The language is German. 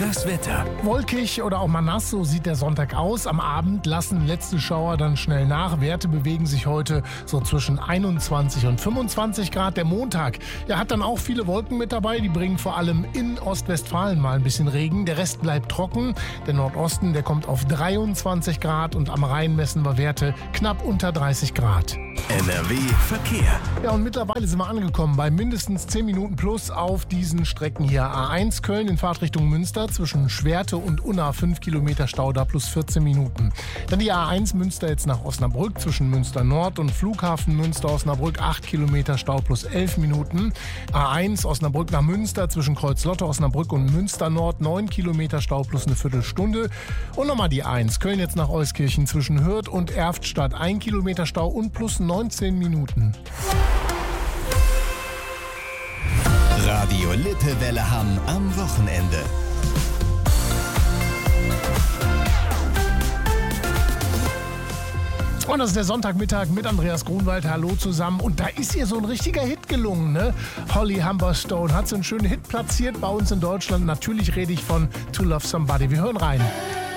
Das Wetter. Wolkig oder auch mal nass, so sieht der Sonntag aus. Am Abend lassen letzte Schauer dann schnell nach. Werte bewegen sich heute so zwischen 21 und 25 Grad. Der Montag, hat dann auch viele Wolken mit dabei. Die bringen vor allem in Ostwestfalen mal ein bisschen Regen. Der Rest bleibt trocken. Der Nordosten, der kommt auf 23 Grad und am Rhein messen wir Werte knapp unter 30 Grad. NRW Verkehr. Ja, und mittlerweile sind wir angekommen bei mindestens 10 Minuten plus auf diesen Strecken hier. A1 Köln in Fahrtrichtung Münster zwischen Schwerte und Unna 5 Kilometer Stau, da plus 14 Minuten. Dann die A1 Münster jetzt nach Osnabrück zwischen Münster Nord und Flughafen Münster-Osnabrück 8 Kilometer Stau plus 11 Minuten. A1 Osnabrück nach Münster zwischen Kreuzlotte, Osnabrück und Münster Nord 9 Kilometer Stau plus eine Viertelstunde. Und nochmal die A1 Köln jetzt nach Euskirchen zwischen Hürth und Erftstadt 1 Kilometer Stau und plus 19 Minuten. Radio Lippewelle Hamm am Wochenende. Und das ist der Sonntagmittag mit Andreas Grunwald. Hallo zusammen. Und da ist ihr so ein richtiger Hit gelungen, ne? Holly Humberstone hat so einen schönen Hit platziert bei uns in Deutschland. Natürlich rede ich von To Love Somebody. Wir hören rein.